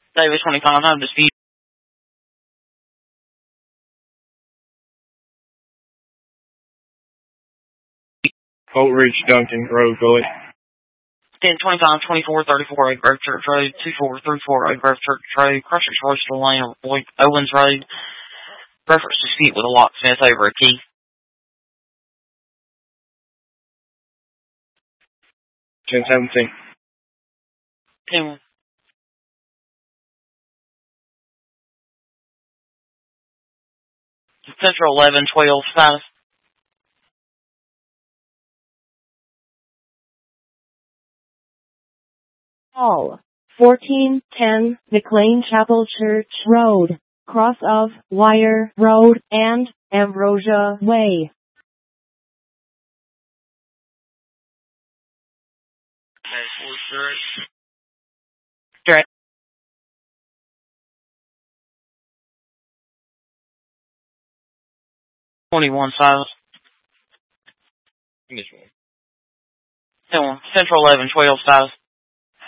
Davis 25, no dispute. Holt Ridge, Duncan, Road, Bullet. 10, 25, 24, 34, Oak Grove Church Road, 2434, Oak Grove Church Road, Crusher's Royster Lane, Owens Road. Reference dispute with a locksmith over a key. 1017. 10. Central 11, 12, status. Call 1410 McLean Chapel Church Road, cross of Wire Road and Ambrosia Way. Direct. 21, silence. This one. 10, Central 11, 12, status.